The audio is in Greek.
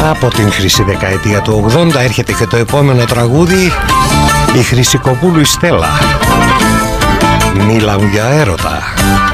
Από την χρυσή δεκαετία του 80 έρχεται και το επόμενο τραγούδι, η Χρυσικοπούλου η Στέλλα. Μίλα μου για έρωτα.